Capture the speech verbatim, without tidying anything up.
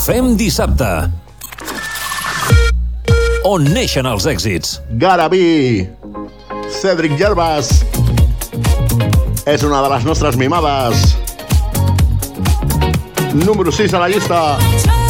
Fem dissabte. On neixen els èxits? Garaví. Cèdric Gervas és una de les nostres mimades. Número sis a la llista.